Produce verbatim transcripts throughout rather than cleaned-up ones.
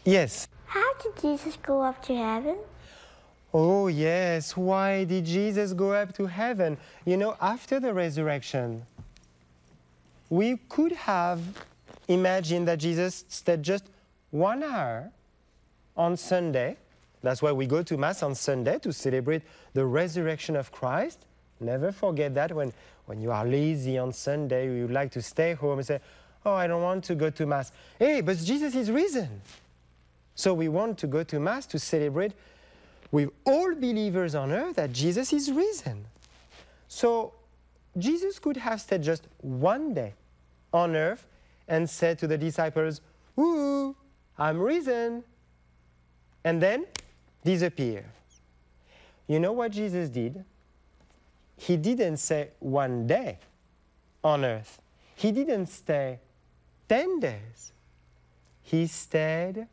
Yes. How did Jesus go up to heaven? Oh, yes. Why did Jesus go up to heaven? You know, after the resurrection, we could have imagined that Jesus stayed just one hour on Sunday. That's why we go to Mass on Sunday, to celebrate the resurrection of Christ. Never forget that when, when you are lazy on Sunday, you like to stay home and say, oh, I don't want to go to Mass. Hey, but Jesus is risen. So we want to go to Mass to celebrate with all believers on earth that Jesus is risen. So Jesus could have stayed just one day on earth and said to the disciples, ooh, I'm risen, and then disappear. You know what Jesus did? He didn't say one day on earth. He didn't stay ten days. He stayed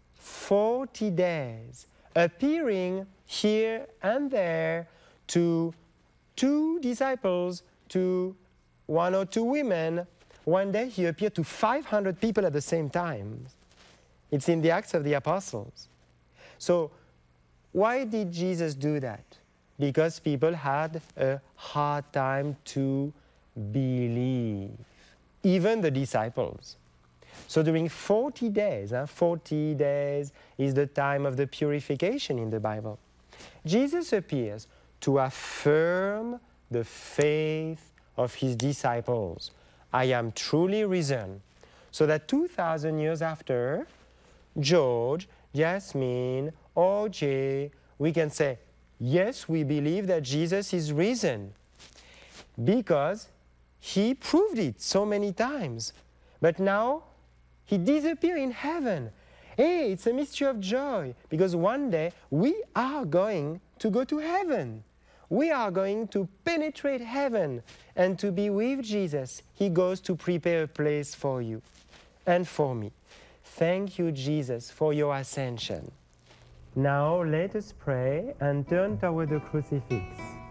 forty days, appearing here and there to two disciples, to one or two women. One day he appeared to five hundred people at the same time. It's in the Acts of the Apostles. So why did Jesus do that? Because people had a hard time to believe, even the disciples. So during forty days, huh, forty days is the time of the purification in the Bible. Jesus appears to affirm the faith of his disciples. I am truly risen. So that two thousand years after, George, Jasmine, O J, we can say, yes, we believe that Jesus is risen, because he proved it so many times. But now, he disappeared in heaven. Hey, it's a mystery of joy, because one day we are going to go to heaven. We are going to penetrate heaven and to be with Jesus. He goes to prepare a place for you and for me. Thank you, Jesus, for your ascension. Now let us pray and turn toward the crucifix.